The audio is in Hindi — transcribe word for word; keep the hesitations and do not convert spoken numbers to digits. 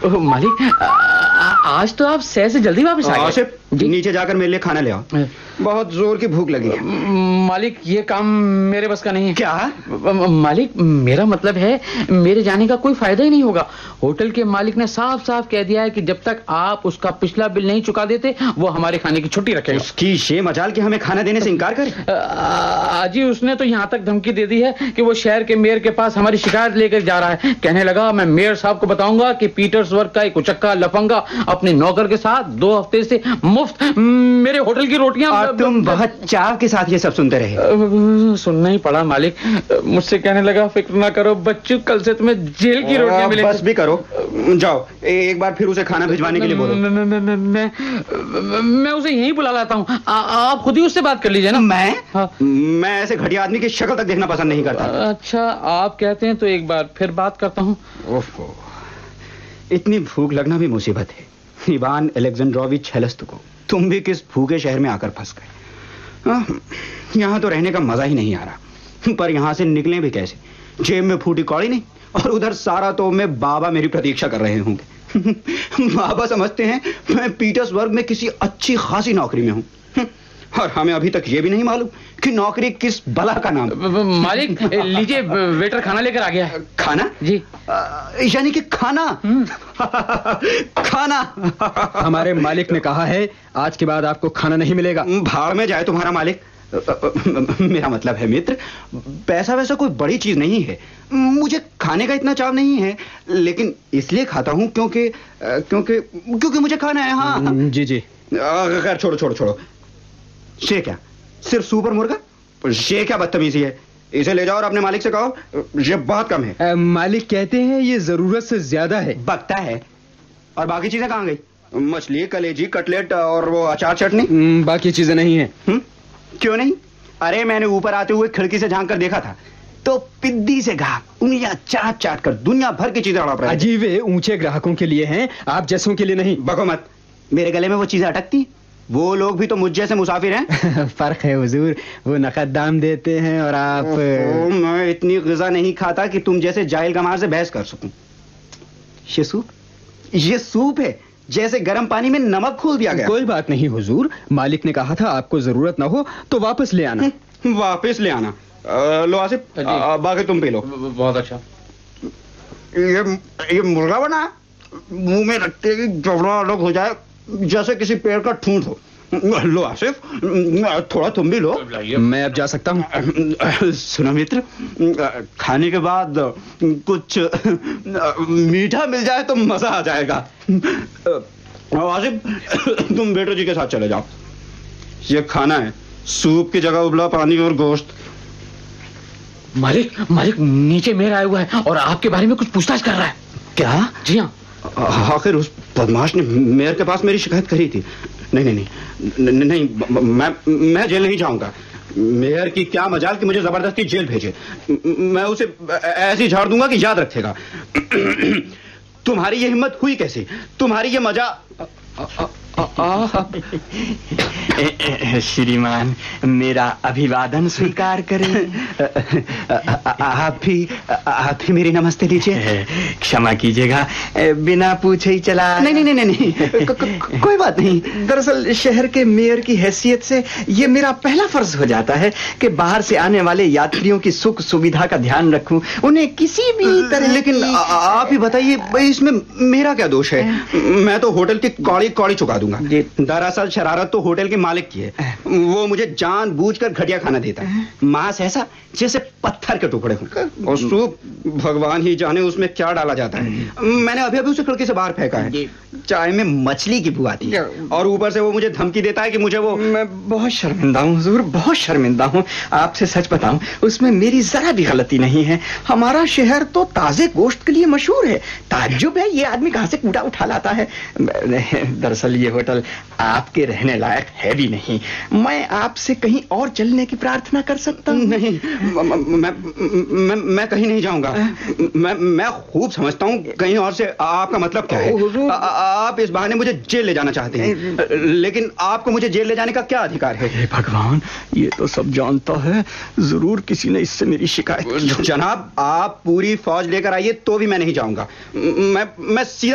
मालिक, आज तो आप शहर से जल्दी वापस आ गए। नीचे जाकर मेरे लिए खाना ले आओ, बहुत जोर की भूख लगी है। मालिक, ये काम मेरे बस का नहीं है। क्या? मालिक, मेरा मतलब है मेरे जाने का कोई फायदा ही नहीं होगा। होटल के मालिक ने साफ साफ कह दिया है कि जब तक आप उसका पिछला बिल नहीं चुका देते वो हमारे खाने की छुट्टी रखेगा। उसकी ये मजाल कि हमें खाना देने से इनकार करे? जी, उसने तो यहाँ तक धमकी दे दी है कि वो शहर के मेयर के पास हमारी शिकायत लेकर जा रहा है। कहने लगा मैं मेयर साहब को बताऊंगा कि पीटर्सबर्ग का एक उचक्का लफंगा अपने नौकर के साथ दो हफ्ते से मुफ्त मेरे होटल की रोटियां। और तुम बहुत चाव के साथ ये सब सुनते रहे? सुनना ही पड़ा मालिक। मुझसे कहने लगा फिक्र ना करो बच्चों, कल से तुम्हें जेल की रोटियां मिलेंगी। बस भी करो, जाओ एक बार फिर उसे खाना भिजवाने के लिए बोलो। मैं, मैं, मैं, मैं, मैं उसे यहीं बुला लाता हूँ, आप खुद ही उससे बात कर लीजिए ना। मैं हाँ। मैं ऐसे घटिया आदमी की शक्ल तक देखना पसंद नहीं करता। अच्छा, आप कहते हैं तो एक बार फिर बात करता हूँ। ओफो, इतनी भूख लगना भी मुसीबत है। इवान अलेक्जेंड्रोविच हेलस्तुको, तुम भी किस भूखे शहर में आकर फंस गए। यहाँ तो रहने का मजा ही नहीं आ रहा, पर यहाँ से निकलें भी कैसे? जेब में फूटी कौड़ी नहीं, और उधर सारा तो में बाबा मेरी प्रतीक्षा कर रहे होंगे। बाबा समझते हैं मैं पीटर्सबर्ग में किसी अच्छी खासी नौकरी में हूँ, और हमें अभी तक ये भी नहीं मालूम कि नौकरी किस बला का नाम। मालिक, लीजिए वेटर खाना लेकर आ गया। खाना? जी। यानी कि खाना? खाना? हमारे मालिक ने कहा है आज के बाद आपको खाना नहीं मिलेगा। भाड़ में जाए तुम्हारा मालिक। मेरा मतलब है मित्र, पैसा वैसा कोई बड़ी चीज नहीं है। मुझे खाने का इतना चाव नहीं है, लेकिन इसलिए खाता हूँ क्योंकि क्योंकि क्योंकि मुझे खाना है। हाँ जी जी। खैर छोड़ो छोड़ो छोड़ो। ये क्या, सिर्फ सूप और मुर्गा? ये क्या बदतमीजी है? इसे ले जाओ और अपने मालिक से कहो ये बहुत कम है। आ, मालिक कहते हैं ये जरूरत से ज्यादा है। बकता है। और बाकी चीजें कहाँ गई? मछली, कलेजी, कटलेट और वो अचार चटनी? बाकी चीजें नहीं है। हुँ? क्यों नहीं? अरे मैंने ऊपर आते हुए खिड़की से झांक कर देखा था, तो पिद्दी से घाव उंगलियां चाट चाट कर दुनिया भर की चीजें हड़प रहे। अजीब है, ऊंचे ग्राहकों के लिए हैं, आप जैसों के लिए नहीं। बको मत, मेरे गले में वो चीजें अटकती? वो लोग भी तो मुझ जैसे मुसाफिर हैं। फर्क है हुजूर, वो नकद दाम देते हैं और आप। मैं इतनी ग़िज़ा नहीं खाता कि तुम जैसे जाहिल गंवार से बहस कर सकूं। ये सूप, ये सूप है जैसे गर्म पानी में नमक खोल दिया गया। कोई बात नहीं हुजूर, मालिक ने कहा था आपको जरूरत ना हो तो वापस ले आना। वापस ले आना? आ, लो आसिफ, बाकी तुम पी लो। बहुत अच्छा। ये ये मुर्गा बना, मुंह में रखते ही जबड़ा अलग हो जाए जैसे किसी पेड़ का ठूंठ हो। लो आसिफ, थोड़ा तुम भी लो। मैं अब जा सकता हूँ? सुनो मित्र, खाने के बाद कुछ मीठा मिल जाए तो मजा आ जाएगा। आसिफ, तुम बेटो जी के साथ चले जाओ। ये खाना है, सूप की जगह उबला पानी और गोश्त। मालिक, मालिक नीचे मेयर आया हुआ है और आपके बारे में कुछ पूछताछ कर रहा है। क्या? जी हाँ। आखिर उस बदमाश ने मेयर के पास मेरी शिकायत करी थी। नहीं नहीं नहीं नहीं, नहीं मैं मैं जेल नहीं जाऊंगा। मेयर की क्या मजाल कि मुझे जबरदस्ती जेल भेजे। मैं उसे ऐसी झाड़ दूंगा कि याद रखेगा। तुम्हारी ये हिम्मत हुई कैसे? तुम्हारी ये मजा। श्रीमान, मेरा अभिवादन स्वीकार करें। आप भी आप भी मेरी नमस्ते लीजिए। क्षमा कीजिएगा, बिना पूछे ही चला। नहीं नहीं नहीं नहीं, को, को, कोई बात नहीं। दरअसल शहर के मेयर की हैसियत से ये मेरा पहला फर्ज हो जाता है कि बाहर से आने वाले यात्रियों की सुख सुविधा का ध्यान रखूं, उन्हें किसी भी तरह। लेकिन आ, आप ही बताइए, इसमें मेरा क्या दोष है? मैं तो होटल की कौड़ी कौड़ी चुका दूंगा। दरअसल शरारत तो होटल के मालिक की है। वो मुझे जानबूझकर घटिया खाना देता है। मांस ऐसा जैसे पत्थर के टुकड़े हों, और सूप भगवान ही जाने उसमें क्या डाला जाता है। मैंने अभी अभी उसे खिड़की से बाहर फेंका है। चाय में मछली की बू आती है, और ऊपर से वो मुझे धमकी देता है कि मुझे वो। मैं बहुत शर्मिंदा हूँ हुजूर, बहुत शर्मिंदा हूँ। आपसे सच बताऊं, उसमें मेरी जरा भी गलती नहीं है। हमारा शहर तो ताजे गोश्त के लिए मशहूर है। ताज्जुब है ये आदमी कहां से कूड़ा उठा लाता है। दरअसल ये होटल आपके रहने लायक है भी नहीं। मैं आपसे कहीं और चलने की प्रार्थना कर सकता हूँ? नहीं, मैं मैं मैं कहीं नहीं जाऊंगा। मैं मैं खूब समझता हूँ कहीं और से आपका मतलब क्या है। आ, आप इस बहाने मुझे जेल ले जाना चाहते हैं, लेकिन आपको मुझे जेल ले जाने का क्या अधिकार है? हे भगवान, ये तो सब जानता है। जरूर किसी ने इससे मेरी शिकायत की। जनाब, आप पूरी फौज लेकर आइए तो भी मैं नहीं जाऊंगा। मैं मैं सीधा